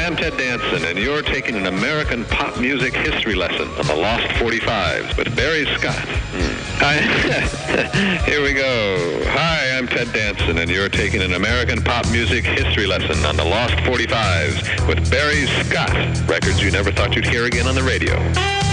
I'm Ted Danson, and you're taking an American pop music history lesson on the Lost 45s with Barry Scott. Here we go. Hi, I'm Ted Danson, and you're taking an American pop music history lesson on the Lost 45s with Barry Scott. Records you never thought you'd hear again on the radio.